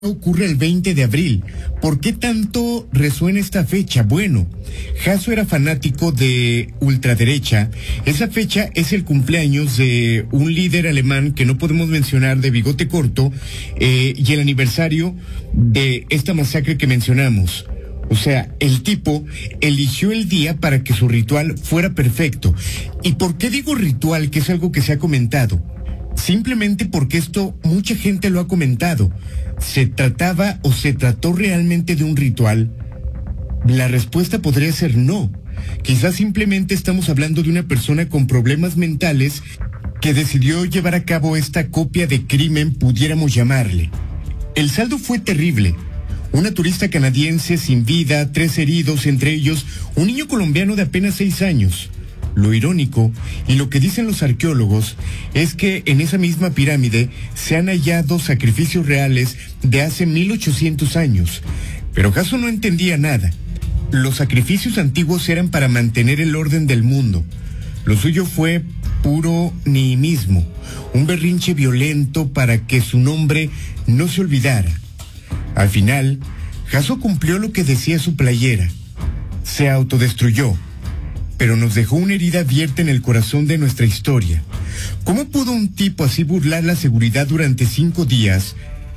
ocurre el 20 de abril. ¿Por qué tanto resuena esta fecha? Bueno, Jasso era fanático de ultraderecha. Esa fecha es el cumpleaños de un líder alemán que no podemos mencionar, de bigote corto, y el aniversario de esta masacre que mencionamos. O sea, el tipo eligió el día para que su ritual fuera perfecto. ¿Y por qué digo ritual, que es algo que se ha comentado? Simplemente porque esto mucha gente lo ha comentado. ¿Se trataba o se trató realmente de un ritual? La respuesta podría ser no. Quizás simplemente estamos hablando de una persona con problemas mentales que decidió llevar a cabo esta copia de crimen, pudiéramos llamarle. El saldo fue terrible. Una turista canadiense sin vida, 3 heridos, entre ellos un niño colombiano de apenas 6 años. Lo irónico, y lo que dicen los arqueólogos, es que en esa misma pirámide se han hallado sacrificios reales de hace 1800 años. Pero Jasso no entendía nada. Los sacrificios antiguos eran para mantener el orden del mundo. Lo suyo fue puro nihilismo, un berrinche violento para que su nombre no se olvidara. Al final, Jasso cumplió lo que decía su playera. Se autodestruyó, pero nos dejó una herida abierta en el corazón de nuestra historia. ¿Cómo pudo un tipo así burlar la seguridad durante 5 días?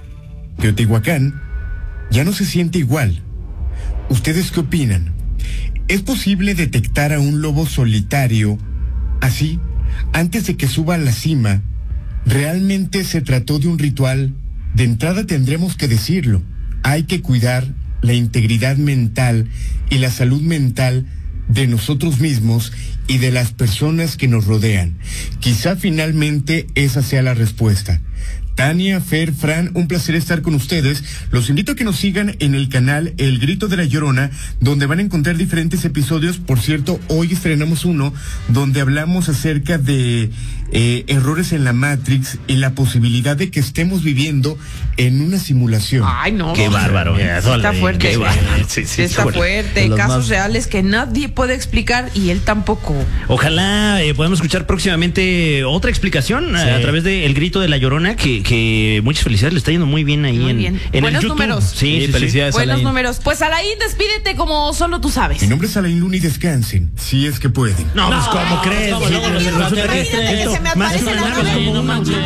Teotihuacán ya no se siente igual. ¿Ustedes qué opinan? ¿Es posible detectar a un lobo solitario así, antes de que suba a la cima? ¿Realmente se trató de un ritual? De entrada tendremos que decirlo. Hay que cuidar la integridad mental y la salud mental de nosotros mismos y de las personas que nos rodean. Quizá finalmente esa sea la respuesta. Tania, Fer, Fran, un placer estar con ustedes. Los invito a que nos sigan en el canal El Grito de la Llorona, donde van a encontrar diferentes episodios. Por cierto, hoy estrenamos uno donde hablamos acerca de errores en la Matrix y la posibilidad de que estemos viviendo en una simulación. Ay, no. Qué bárbaro. Está fuerte. Qué bárbaro. Sí, está fuerte. Casos reales que nadie puede explicar y él tampoco. Ojalá podamos escuchar próximamente otra explicación a través de El Grito de la Llorona, que muchas felicidades, le está yendo muy bien ahí en buenos el YouTube. Números. Sí, felicidades. Buenos números. Pues Alain, despídete como solo tú sabes. Mi nombre es Alain Luna y descansen, si es que pueden. No, pues ¿cómo crees? Se me aparece la nave.